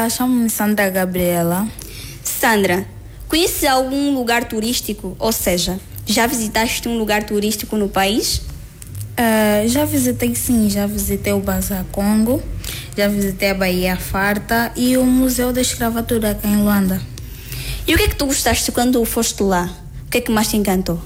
Olá, chamo-me Sandra Gabriela. Sandra, conheces algum lugar turístico? Ou seja, já visitaste um lugar turístico no país? Já visitei, sim, já visitei o Bazar Congo, já visitei a Baía Farta e o Museu da Escravatura aqui em Luanda. E o que é que tu gostaste quando foste lá? O que é que mais te encantou?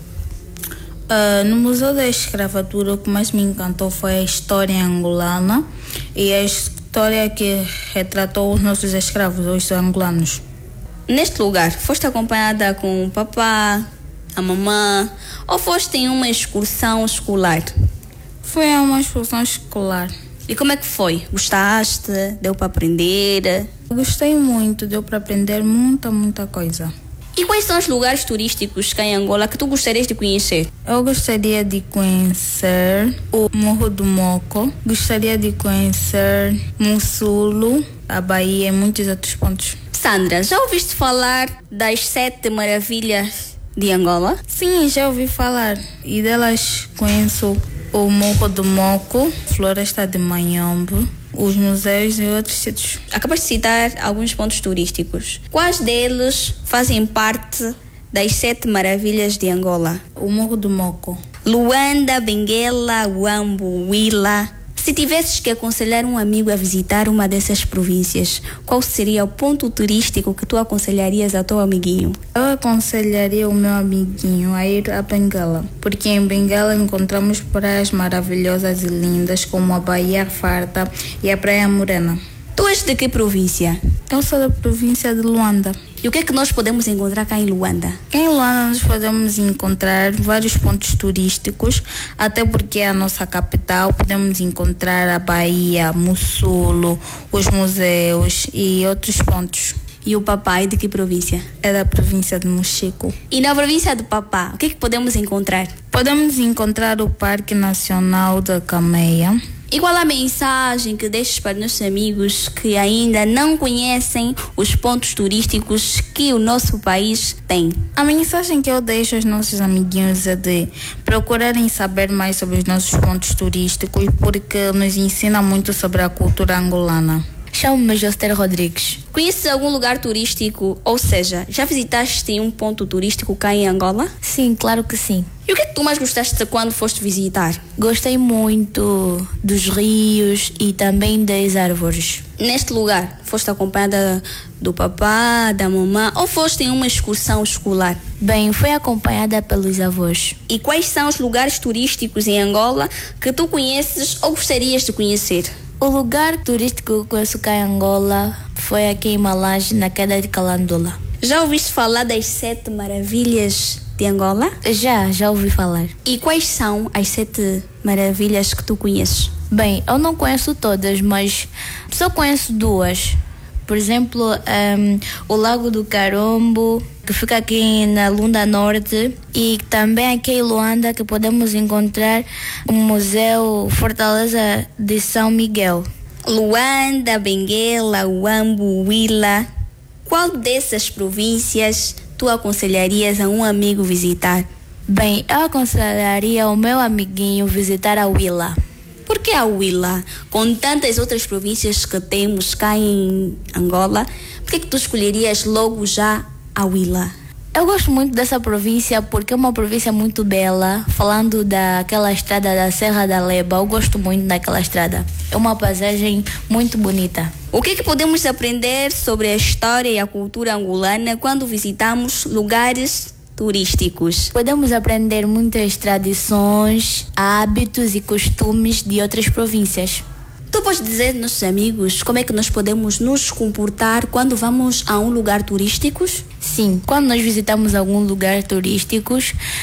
No Museu da Escravatura, o que mais me encantou foi a história angolana e a história que retratou os nossos escravos, os angolanos. Neste lugar, foste acompanhada com o papá, a mamã, ou foste em uma excursão escolar? Foi uma excursão escolar. E como é que foi? Gostaste? Deu para aprender? Gostei muito, deu para aprender muita coisa. E quais são os lugares turísticos cá em Angola que tu gostarias de conhecer? Eu gostaria de conhecer o Morro do Moco, gostaria de conhecer Mussulo, a Bahia e muitos outros pontos. Sandra, já ouviste falar das 7 maravilhas de Angola? Sim, já ouvi falar. E delas conheço o Morro do Moco, Floresta de Manhombo, os museus e outros sítios. Acabas de citar alguns pontos turísticos. Quais deles fazem parte das 7 maravilhas de Angola? O Morro do Moco. Luanda, Benguela, Huambo, Huila. Se tivesses que aconselhar um amigo a visitar uma dessas províncias, qual seria o ponto turístico que tu aconselharias ao teu amiguinho? Eu aconselharia o meu amiguinho a ir a Benguela, porque em Benguela encontramos praias maravilhosas e lindas como a Baía Farta e a Praia Morena. Tu és de que província? Eu sou da província de Luanda. E o que é que nós podemos encontrar cá em Luanda? Em Luanda nós podemos encontrar vários pontos turísticos, até porque é a nossa capital. Podemos encontrar a Bahia, Mussulo, os museus e outros pontos. E o papai de que província? É da província de Mochico. E na província do papá, o que é que podemos encontrar? Podemos encontrar o Parque Nacional da Cameia. E qual a mensagem que deixas para nossos amigos que ainda não conhecem os pontos turísticos que o nosso país tem? A mensagem que eu deixo aos nossos amiguinhos é de procurarem saber mais sobre os nossos pontos turísticos, porque nos ensina muito sobre a cultura angolana. Chamo-me Joster Rodrigues. Conheces algum lugar turístico, ou seja, já visitaste um ponto turístico cá em Angola? Sim, claro que sim. E o que é que tu mais gostaste quando foste visitar? Gostei muito dos rios e também das árvores. Neste lugar, foste acompanhada do papá, da mamã ou foste em uma excursão escolar? Bem, fui acompanhada pelos avós. E quais são os lugares turísticos em Angola que tu conheces ou gostarias de conhecer? O lugar turístico que eu conheço cá em Angola foi aqui em Malange, na queda de Calandola. Já ouviste falar das 7 maravilhas de Angola? Já ouvi falar. E quais são as 7 maravilhas que tu conheces? Bem, eu não conheço todas, mas só conheço 2. Por exemplo, o Lago do Carombo, que fica aqui na Lunda Norte, e também aqui em Luanda, que podemos encontrar o Museu Fortaleza de São Miguel. Luanda, Benguela, Huambo, Huila. Qual dessas províncias tu aconselharias a um amigo visitar? Bem, eu aconselharia o meu amiguinho visitar a Huila. Por que a Huila? Com tantas outras províncias que temos cá em Angola, por que tu escolherias logo já a Huila? Eu gosto muito dessa província porque é uma província muito bela. Falando daquela estrada da Serra da Leba, eu gosto muito daquela estrada. É uma paisagem muito bonita. O que podemos aprender sobre a história e a cultura angolana quando visitamos lugares turísticos? Podemos aprender muitas tradições, hábitos e costumes de outras províncias. Tu podes dizer aos nossos amigos como é que nós podemos nos comportar quando vamos a um lugar turístico? Sim, quando nós visitamos algum lugar turístico,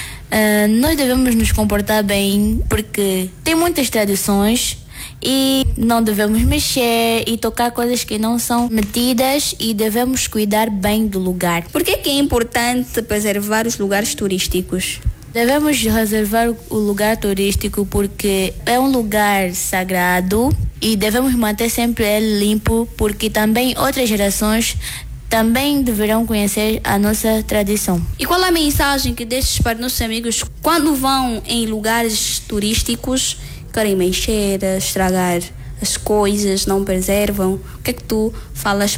nós devemos nos comportar bem, porque tem muitas tradições e não devemos mexer e tocar coisas que não são metidas, e devemos cuidar bem do lugar. Por que é importante preservar os lugares turísticos? Devemos reservar o lugar turístico porque é um lugar sagrado e devemos manter sempre ele limpo, porque também outras gerações também deverão conhecer a nossa tradição. E qual a mensagem que deixas para nossos amigos quando vão em lugares turísticos, querem mexer, estragar as coisas, não preservam? O que é que tu falas